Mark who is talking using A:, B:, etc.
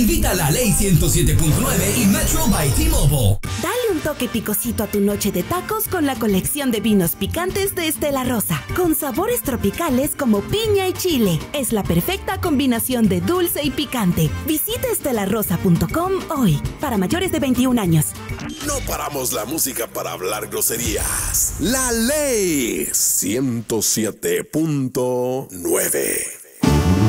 A: Invita a la Ley 107.9 y Metro by T-Mobile.
B: Dale un toque picosito a tu noche de tacos con la colección de vinos picantes de Estela Rosa, con sabores tropicales como piña y chile. Es la perfecta combinación de dulce y picante. Visita estelarosa.com hoy. Para mayores de 21 años.
C: No paramos la música para hablar groserías. La Ley 107.9.